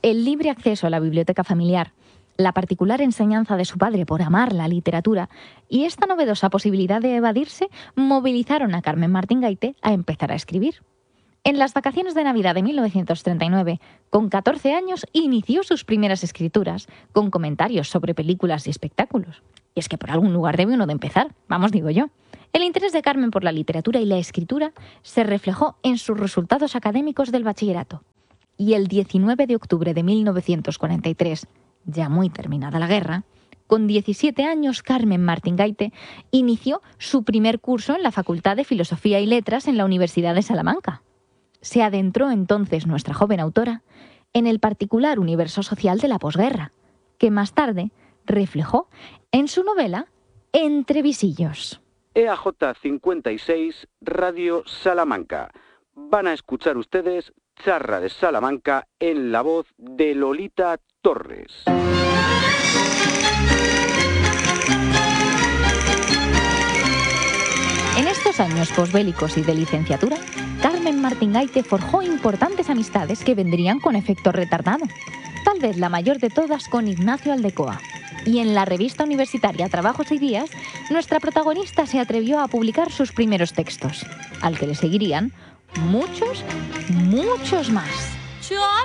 el libre acceso a la biblioteca familiar, la particular enseñanza de su padre por amar la literatura y esta novedosa posibilidad de evadirse movilizaron a Carmen Martín Gaite a empezar a escribir. En las vacaciones de Navidad de 1939, con 14 años, inició sus primeras escrituras, con comentarios sobre películas y espectáculos. Y es que por algún lugar debe uno de empezar, vamos, digo yo. El interés de Carmen por la literatura y la escritura se reflejó en sus resultados académicos del bachillerato. Y el 19 de octubre de 1943, ya muy terminada la guerra, con 17 años Carmen Martín Gaite inició su primer curso en la Facultad de Filosofía y Letras en la Universidad de Salamanca. Se adentró entonces nuestra joven autora en el particular universo social de la posguerra, que más tarde reflejó en su novela Entre visillos. EAJ 56, Radio Salamanca. Van a escuchar ustedes Charra de Salamanca en la voz de Lolita Torres. En estos años posbélicos y de licenciatura, Carmen Martín Gaite forjó importantes amistades que vendrían con efecto retardado. Tal vez la mayor de todas con Ignacio Aldecoa. Y en la revista universitaria Trabajos y Días, nuestra protagonista se atrevió a publicar sus primeros textos, al que le seguirían muchos más.